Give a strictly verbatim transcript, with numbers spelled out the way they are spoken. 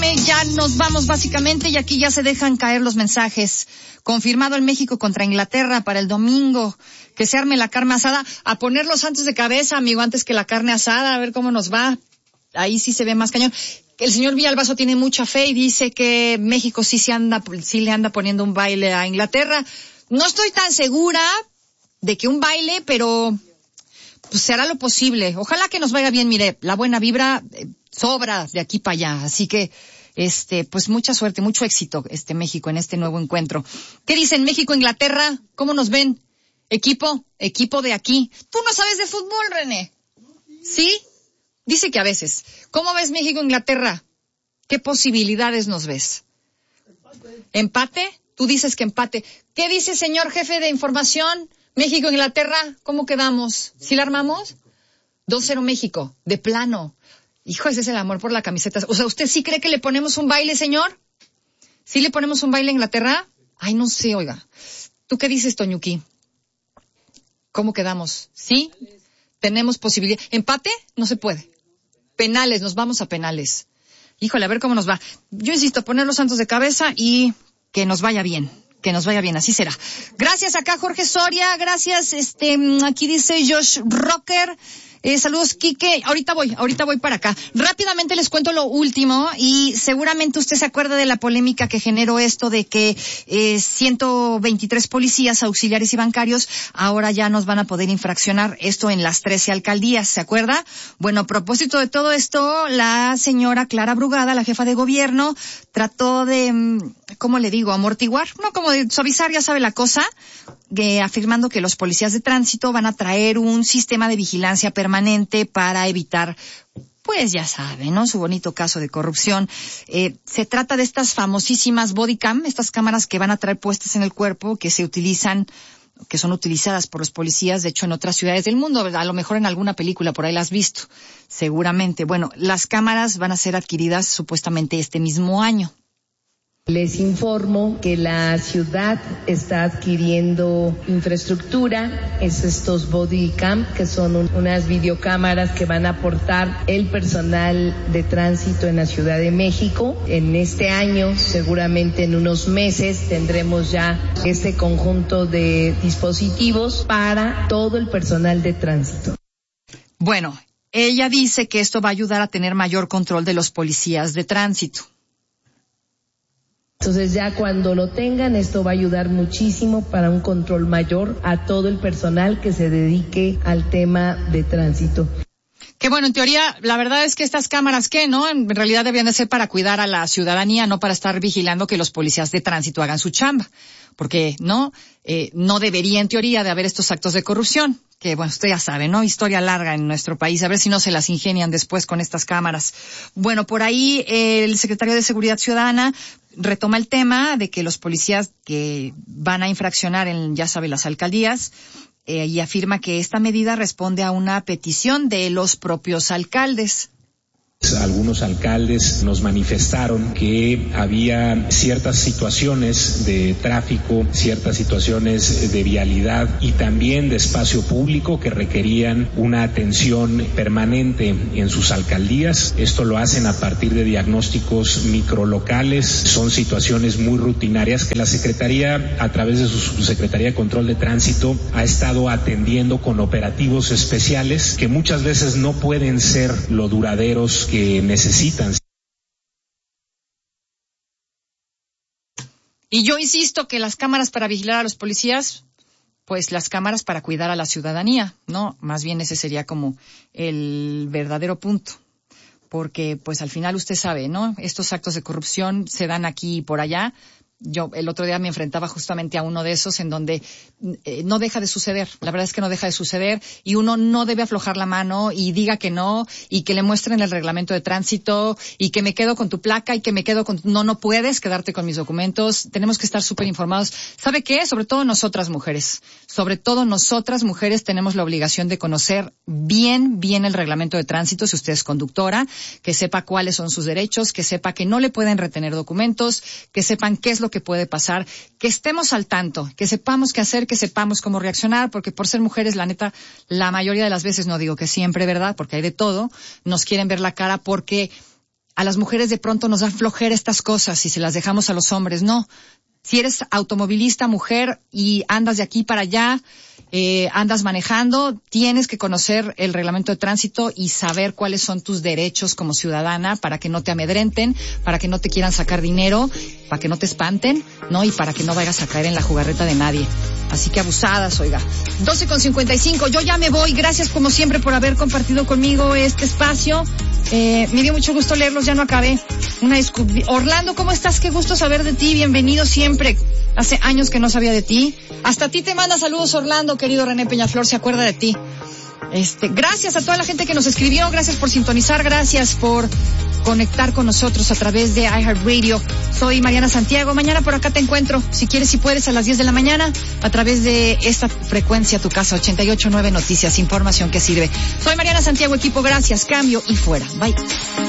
Espérame, ya nos vamos básicamente y aquí ya se dejan caer los mensajes. Confirmado el México contra Inglaterra para el domingo. Que se arme la carne asada. A poner los santos de cabeza, amigo, antes que la carne asada, a ver cómo nos va. Ahí sí se ve más cañón. El señor Villalbazo tiene mucha fe y dice que México sí se anda, sí le anda poniendo un baile a Inglaterra. No estoy tan segura de que un baile, pero pues se hará lo posible. Ojalá que nos vaya bien, mire, la buena vibra eh, sobra de aquí para allá. Así que, este, pues mucha suerte, mucho éxito, este México en este nuevo encuentro. ¿Qué dicen México, Inglaterra? ¿Cómo nos ven? Equipo, equipo de aquí. Tú no sabes de fútbol, René. ¿Sí? Dice que a veces. ¿Cómo ves México, Inglaterra? ¿Qué posibilidades nos ves? ¿Empate? ¿Empate? Tú dices que empate. ¿Qué dice, señor jefe de información? México, Inglaterra, ¿cómo quedamos? ¿Sí la armamos? dos cero México, de plano. Hijo, ese es el amor por la camiseta. O sea, ¿usted sí cree que le ponemos un baile, señor? ¿Sí le ponemos un baile a Inglaterra? Ay, no sé, oiga. ¿Tú qué dices, Toñuki? ¿Cómo quedamos? ¿Sí? Tenemos posibilidad. ¿Empate? No se puede. Penales, nos vamos a penales. Híjole, a ver cómo nos va. Yo insisto, poner los santos de cabeza y que nos vaya bien. Que nos vaya bien, así será. Gracias acá, Jorge Soria. Gracias, este, aquí dice Josh Rocker. Eh, saludos, Quique. Ahorita voy, ahorita voy para acá. Rápidamente les cuento lo último y seguramente usted se acuerda de la polémica que generó esto de que eh, ciento veintitrés policías, auxiliares y bancarios ahora ya nos van a poder infraccionar esto en las trece alcaldías, ¿se acuerda? Bueno, a propósito de todo esto, la señora Clara Brugada, la jefa de gobierno, trató de, ¿cómo le digo?, amortiguar, no como de suavizar, ya sabe la cosa, eh, afirmando que los policías de tránsito van a traer un sistema de vigilancia permanente para evitar, pues ya sabe, ¿no?, su bonito caso de corrupción. Eh, se trata de estas famosísimas body cam, estas cámaras que van a traer puestas en el cuerpo, que se utilizan, que son utilizadas por los policías, de hecho en otras ciudades del mundo, a lo mejor en alguna película por ahí las has visto, seguramente. Bueno, las cámaras van a ser adquiridas supuestamente este mismo año. Les informo que la ciudad está adquiriendo infraestructura, es estos body cam, que son un, unas videocámaras que van a aportar el personal de tránsito en la Ciudad de México. En este año, seguramente en unos meses, tendremos ya este conjunto de dispositivos para todo el personal de tránsito. Bueno, ella dice que esto va a ayudar a tener mayor control de los policías de tránsito. Entonces ya cuando lo tengan, esto va a ayudar muchísimo para un control mayor a todo el personal que se dedique al tema de tránsito. Que bueno, en teoría, la verdad es que estas cámaras, ¿qué, no? En realidad debían de ser para cuidar a la ciudadanía, no para estar vigilando que los policías de tránsito hagan su chamba. Porque, ¿no? Eh, no debería, en teoría, de haber estos actos de corrupción. Que, bueno, usted ya sabe, ¿no? Historia larga en nuestro país. A ver si no se las ingenian después con estas cámaras. Bueno, por ahí el secretario de Seguridad Ciudadana retoma el tema de que los policías que van a infraccionar en, ya sabe, las alcaldías, eh, y afirma que esta medida responde a una petición de los propios alcaldes. Algunos alcaldes nos manifestaron que había ciertas situaciones de tráfico, ciertas situaciones de vialidad y también de espacio público que requerían una atención permanente en sus alcaldías. Esto lo hacen a partir de diagnósticos microlocales. Son situaciones muy rutinarias que la Secretaría, a través de su Subsecretaría de Control de Tránsito, ha estado atendiendo con operativos especiales que muchas veces no pueden ser lo duraderos que necesitan. Y yo insisto que las cámaras para vigilar a los policías, pues las cámaras para cuidar a la ciudadanía, ¿no? Más bien ese sería como el verdadero punto. Porque, pues al final usted sabe, ¿no? Estos actos de corrupción se dan aquí y por allá. Yo el otro día me enfrentaba justamente a uno de esos en donde eh, no deja de suceder. La verdad es que no deja de suceder y uno no debe aflojar la mano y diga que no y que le muestren el reglamento de tránsito y que me quedo con tu placa y que me quedo con... No, no puedes quedarte con mis documentos. Tenemos que estar súper informados. ¿Sabe qué? Sobre todo nosotras mujeres. Sobre todo nosotras mujeres tenemos la obligación de conocer bien, bien el reglamento de tránsito si usted es conductora, que sepa cuáles son sus derechos, que sepa que no le pueden retener documentos, que sepan qué es lo que puede pasar, que estemos al tanto, que sepamos qué hacer, que sepamos cómo reaccionar, porque por ser mujeres, la neta, la mayoría de las veces, no digo que siempre, ¿verdad?, porque hay de todo, nos quieren ver la cara porque a las mujeres de pronto nos da flojera estas cosas y se las dejamos a los hombres. No. Si eres automovilista, mujer, y andas de aquí para allá, eh, andas manejando, tienes que conocer el reglamento de tránsito y saber cuáles son tus derechos como ciudadana para que no te amedrenten, para que no te quieran sacar dinero, para que no te espanten, ¿no? Y para que no vayas a caer en la jugarreta de nadie. Así que abusadas, oiga. doce con cincuenta y cinco, yo ya me voy. Gracias como siempre por haber compartido conmigo este espacio. Eh, me dio mucho gusto leerlos, ya no acabé. Una discu- Orlando, ¿cómo estás? Qué gusto saber de ti, bienvenido siempre. Hace años que no sabía de ti. Hasta a ti te manda saludos, Orlando, querido René Peñaflor, se acuerda de ti. Este, gracias a toda la gente que nos escribió, gracias por sintonizar, gracias por conectar con nosotros a través de iHeartRadio. Soy Mariana Santiago, mañana por acá te encuentro, si quieres, si puedes, a las diez de la mañana, a través de esta frecuencia, tu casa, ochenta y ocho punto nueve Noticias, información que sirve. Soy Mariana Santiago, equipo, gracias, cambio y fuera. Bye.